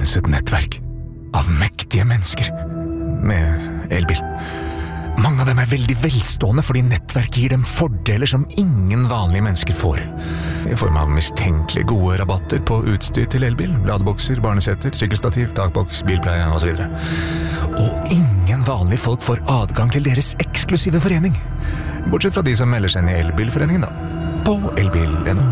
finnes et nettverk av mektige mennesker med elbil. Mange av dem veldig velstående fordi nettverket gir dem fordeler som ingen vanlige mennesker får. I form av mistenkelig gode rabatter på utstyr til elbil, ladebokser, barneseter, sykkelstativ, takboks, bilpleie og så videre. Og ingen vanlige folk får adgang til deres eksklusive forening. Bortsett fra de som melder seg inn i elbilforeningen da, på elbil.no.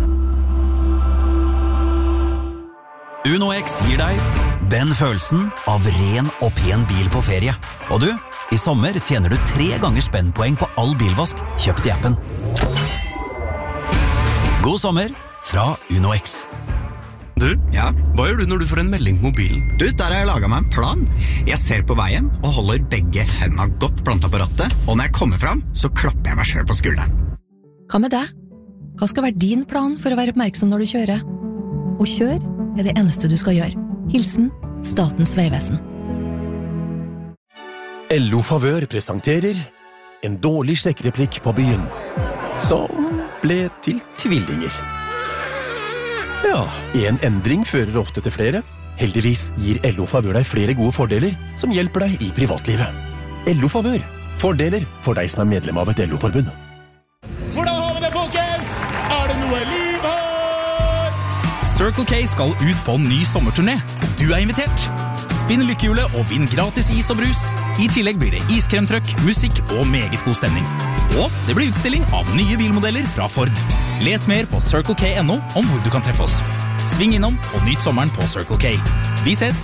UnoX gir deg den følelsen av ren og pen bil på ferie. Og du, i sommer tjener du 3 ganger spennpoeng på all bilvask kjøpt i appen. God sommer fra UnoX. Du, hva gjør du når du får en melding på mobilen? Du, der har jeg laget meg en plan. Jeg ser på veien og holder begge hendene godt plantet på rattet, og når jeg kommer frem, så klapper jeg meg selv på skulderen. Hva med deg? Hva skal være din plan for å være oppmerksom når du kjører? Og kjør det eneste du skal gjøre. Hilsen Statens vegvesen. LO Favør presenterer en dårlig sjekkreplikk på byen, som ble til tvillinger. Ja, en endring fører ofte til flere. Heldigvis gir LO Favør deg flere gode fordeler som hjelper deg i privatlivet. LO Favør. Fordeler for deg som er medlem av et LO-forbund. Hvordan har vi det, folkens? Er det noe liv her? Circle K skal ut på en ny sommerturné. Du er invitert. Spinn lykkehjulet og vinn gratis is og brus. I tillegg blir det iskremtrøkk, musikk og meget god stemning. Og det blir utstilling av nye bilmodeller fra Ford. Les mer på CircleK.no om hvor du kan treffe oss. Sving innom og nyt sommeren på Circle K. Vi ses!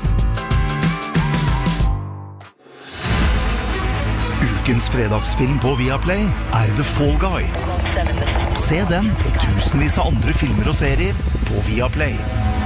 Ukens fredagsfilm på Viaplay er The Fall Guy. Se den og tusenvis av andre filmer og serier på Viaplay.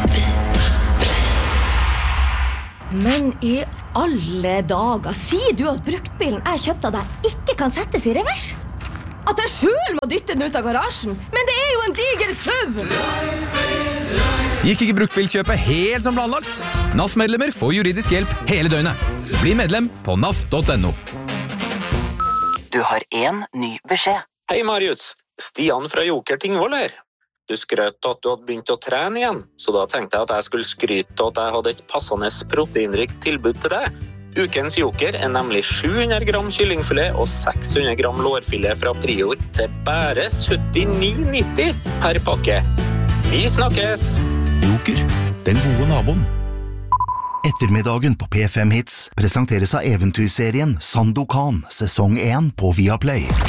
Men i alle dager, sier du at bruktbilen jeg kjøpte av deg ikke kan settes i revers? At jeg selv må dytte den ut av garasjen? Men det er jo en diger SUV! Gikk ikke bruktbilkjøpet helt som planlagt? NAF-medlemmer får juridisk hjelp hele døgnet. Bli medlem på naf.no. Du har en ny beskjed. Hei Marius, Stian fra Joker Tingvoll her. Du skrøt at du hadde begynt å trene igjen, så da tenkte jeg at jeg skulle skryte at jeg hadde et passende proteinrikt tilbud til deg. Ukens Joker er nemlig 700 gram kyllingfilet og 600 gram lårfilet fra Prior til bare 79,90 per pakke. Vi snakkes! Joker, den gode naboen. Ettermiddagen på P5 Hits presenteres av eventyrserien Sandokan, sesong 1 på Viaplay.